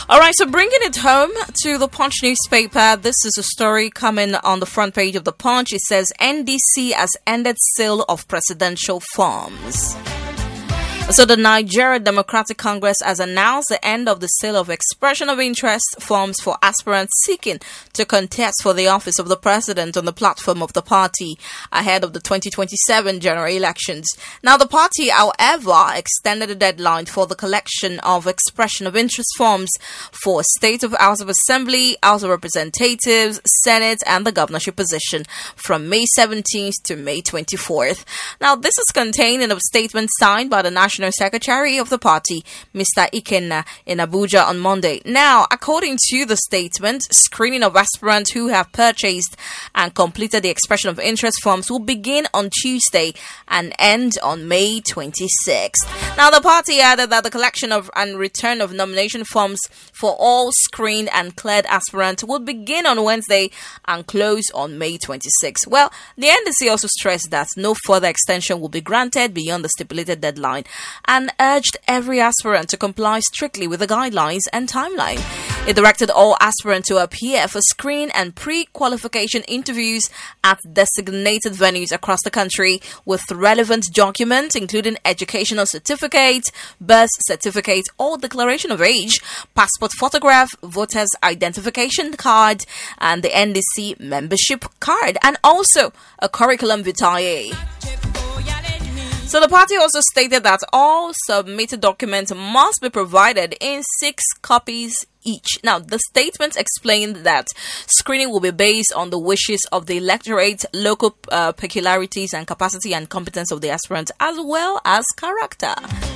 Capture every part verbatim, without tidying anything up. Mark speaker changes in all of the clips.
Speaker 1: All right, so bringing it home to the Punch newspaper, this is a story coming on the front page of the Punch. It says N D C has ended sale of presidential forms. So the Nigeria Democratic Congress has announced the end of the sale of expression of interest forms for aspirants seeking to contest for the office of the president on the platform of the party ahead of the twenty twenty-seven general elections. Now, the party, however, extended the deadline for the collection of expression of interest forms for State of House of Assembly, House of Representatives, Senate, and the governorship position from May seventeenth to May twenty-fourth. Now, this is contained in a statement signed by the National Secretary of the party, Mister Ikenna, in Abuja on Monday. Now, according to the statement, screening of aspirants who have purchased and completed the expression of interest forms will begin on Tuesday and end on May twenty-sixth. Now, the party added that the collection of and return of nomination forms for all screened and cleared aspirants will begin on Wednesday and close on May twenty-sixth. Well, the N D C also stressed that no further extension will be granted beyond the stipulated deadline, and urged every aspirant to comply strictly with the guidelines and timeline. It directed all aspirants to appear for screen and pre-qualification interviews at designated venues across the country with relevant documents, including educational certificate, birth certificate or declaration of age, passport photograph, voter's identification card, and the N D C membership card, and also a curriculum vitae. So the party also stated that all submitted documents must be provided in six copies each. Now, the statement explained that screening will be based on the wishes of the electorate, local uh, peculiarities and capacity and competence of the aspirant, as well as character.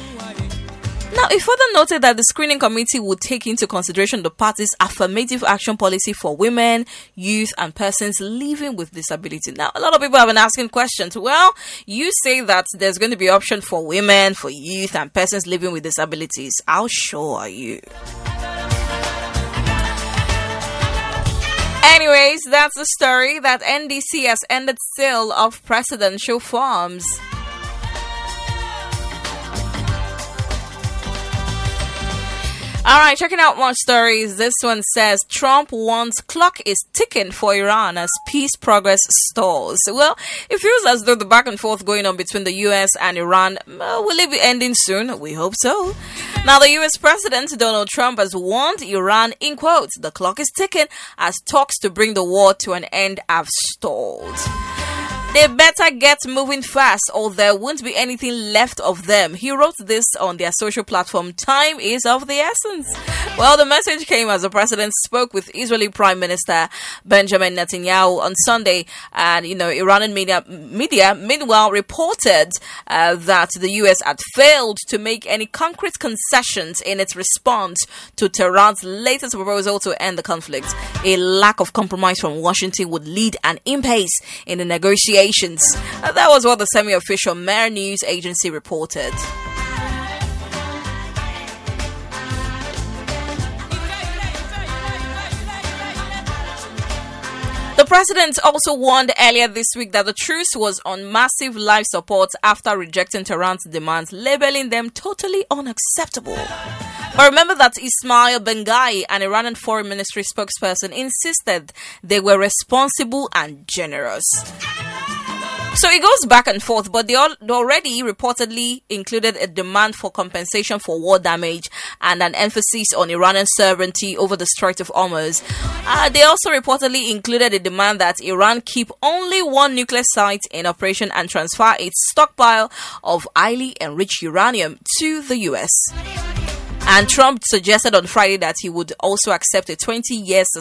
Speaker 1: Now, it further noted that the screening committee would take into consideration the party's affirmative action policy for women, youth, and persons living with disability. Now, a lot of people have been asking questions. Well, you say that there's going to be option for women, for youth, and persons living with disabilities. How sure are you? Anyways, that's the story that N D C has ended sale of presidential forms. All right, checking out more stories. This one says Trump warns clock is ticking for Iran as peace progress stalls. Well, it feels as though the back and forth going on between the U S and Iran, uh, will it be ending soon? We hope so. Now, the U S President Donald Trump has warned Iran, in quotes, the clock is ticking as talks to bring the war to an end have stalled. They better get moving fast or there won't be anything left of them. He wrote this on their social platform, Time is of the essence. Well, the message came as the president spoke with Israeli Prime Minister Benjamin Netanyahu on Sunday. And, you know, Iranian media, media meanwhile, reported uh, that the U S had failed to make any concrete concessions in its response to Tehran's latest proposal to end the conflict. A lack of compromise from Washington would lead an impasse in the negotiations. Uh, that was what the semi-official Mer News Agency reported. The president also warned earlier this week that the truce was on massive life support after rejecting Tehran's demands, labeling them totally unacceptable. But remember that Ismail Bengai, an Iranian foreign ministry spokesperson, insisted they were responsible and generous. So it goes back and forth, but they, all, they already reportedly included a demand for compensation for war damage and an emphasis on Iranian sovereignty over the Strait of Hormuz. Uh, they also reportedly included a demand that Iran keep only one nuclear site in operation and transfer its stockpile of highly enriched uranium to the U S. And Trump suggested on Friday that he would also accept a twenty-year